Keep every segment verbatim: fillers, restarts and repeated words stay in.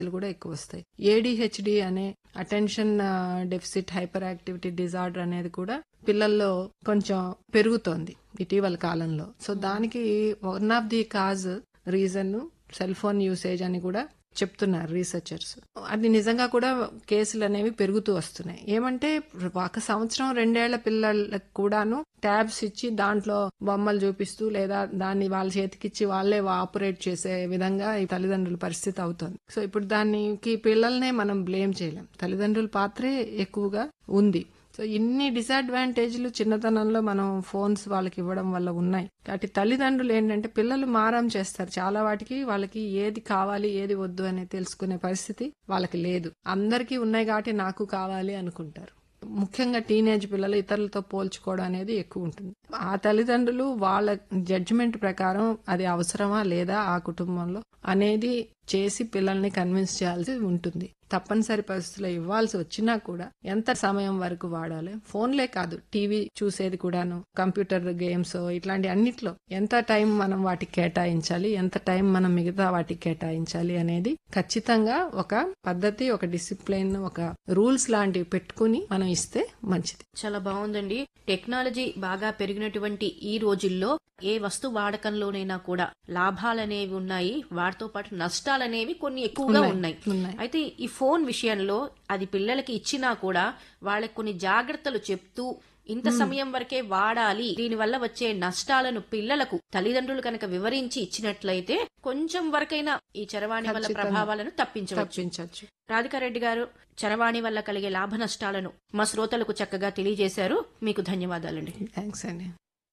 కూడా ఎక్కువ వస్తాయి. ఏడిహెచ్డి అనే attention deficit hyper activity disorder అనేది కూడా పిల్లల్లో కొంచెం పెరుగుతోంది ఇటీవల కాలంలో. సో దానికి one of the cause reason cell phone usage అని కూడా చెప్తున్నారు రీసెర్చర్స్. అది నిజంగా కూడా కేసులు అనేవి పెరుగుతూ వస్తున్నాయి. ఏమంటే ఒక సంవత్సరం రెండేళ్ల పిల్లలకు కూడాను ట్యాబ్స్ ఇచ్చి దాంట్లో బొమ్మలు చూపిస్తూ లేదా దాన్ని వాళ్ళ చేతికిచ్చి వాళ్ళే ఆపరేట్ చేసే విధంగా ఈ తల్లిదండ్రుల పరిస్థితి అవుతుంది. సో ఇప్పుడు దానికి పిల్లల్నే మనం బ్లేమ్ చేయలేం, తల్లిదండ్రుల పాత్రే ఎక్కువగా ఉంది. సో ఇన్ని డిసడ్వాంటేజ్లు చిన్నతనంలో మనం ఫోన్స్ వాళ్ళకి ఇవ్వడం వల్ల ఉన్నాయి. కాబట్టి తల్లిదండ్రులు ఏంటంటే పిల్లలు మారం చేస్తారు చాలా వాటికి, వాళ్ళకి ఏది కావాలి ఏది వద్దు అని తెలుసుకునే పరిస్థితి వాళ్ళకి లేదు. అందరికీ ఉన్నాయి కాబట్టి నాకు కావాలి అనుకుంటారు. ముఖ్యంగా టీనేజ్ పిల్లలు ఇతరులతో పోల్చుకోవడం అనేది ఎక్కువ ఉంటుంది. ఆ తల్లిదండ్రులు వాళ్ళ జడ్జిమెంట్ ప్రకారం అది అవసరమా లేదా ఆ కుటుంబంలో అనేది చేసి పిల్లల్ని కన్విన్స్ చేయాల్సి ఉంటుంది. తప్పనిసరి పరిస్థితుల్లో ఇవ్వాల్సి వచ్చినా కూడా ఎంత సమయం వరకు వాడాలి, ఫోన్లే కాదు టీవీ చూసేది కూడాను, కంప్యూటర్ గేమ్స్ ఇట్లాంటి అన్నిట్లో ఎంత టైం మనం వాటికి కేటాయించాలి, ఎంత టైం మనం మిగతా వాటికి కేటాయించాలి అనేది ఖచ్చితంగా ఒక పద్ధతి, ఒక డిసిప్లిన్, ఒక రూల్స్ లాంటివి పెట్టుకుని మనం ఇస్తే మంచిది. చాలా బాగుందండి. టెక్నాలజీ బాగా పెరిగినటువంటి ఈ రోజుల్లో ఏ వస్తు వాడకంలోనైనా కూడా లాభాలనేవి ఉన్నాయి, వాటితో పాటు నష్టాలనేవి కొన్ని ఎక్కువగా ఉన్నాయి. అయితే ఈ ఫోన్ విషయంలో అది పిల్లలకి ఇచ్చినా కూడా వాళ్ళకి కొన్ని జాగ్రత్తలు చెప్తూ ఇంత సమయం వరకే వాడాలి, దీనివల్ల వచ్చే నష్టాలను పిల్లలకు తల్లిదండ్రులు కనుక వివరించి ఇచ్చినట్లయితే కొంచెం వరకైనా ఈ చరవాణి వల్ల ప్రభావాలను తప్పించవచ్చు. రాధికారెడ్డి గారు, చరవాణి వల్ల కలిగే లాభ నష్టాలను మా శ్రోతలకు చక్కగా తెలియజేశారు. మీకు ధన్యవాదాలండి. థ్యాంక్స్ అండి.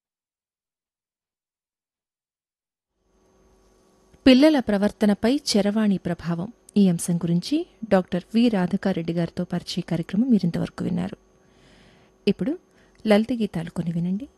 పిల్లల ప్రవర్తనపై చరవాణి ప్రభావం ఈ అంశం గురించి డాక్టర్ వి రాధికారెడ్డి గారితో పరిచయ కార్యక్రమం మీరింతవరకు విన్నారు. ఇప్పుడు లలిత గీతాలు కొన్ని వినండి.